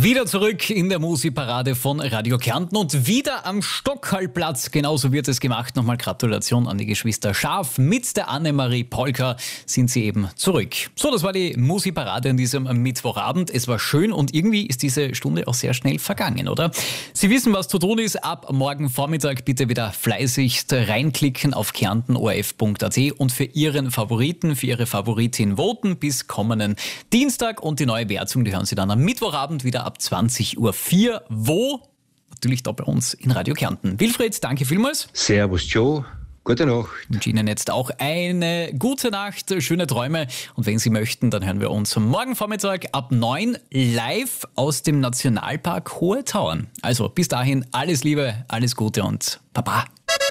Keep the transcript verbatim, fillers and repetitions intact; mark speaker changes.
Speaker 1: Wieder zurück in der Musikparade von Radio Kärnten und wieder am Stockhallplatz. Genauso wird es gemacht. Nochmal Gratulation an die Geschwister Scharf. Mit der Annemarie Polka sind sie eben zurück. So, das war die Musikparade an diesem Mittwochabend. Es war schön und irgendwie ist diese Stunde auch sehr schnell vergangen, oder? Sie wissen, was zu tun ist. Ab morgen Vormittag bitte wieder fleißig reinklicken auf kärnten o r f punkt a t und für Ihren Favoriten, für Ihre Favoritin voten bis kommenden Dienstag. Und die neue Wertung, die hören Sie dann am Mittwochabend wieder ab zwanzig Uhr vier. Wo? Natürlich da bei uns in Radio Kärnten. Wilfried, danke vielmals.
Speaker 2: Servus Joe, gute Nacht.
Speaker 1: Ich wünsche Ihnen jetzt auch eine gute Nacht, schöne Träume. Und wenn Sie möchten, dann hören wir uns morgen Vormittag ab neun live aus dem Nationalpark Hohe Tauern. Also bis dahin alles Liebe, alles Gute und Baba.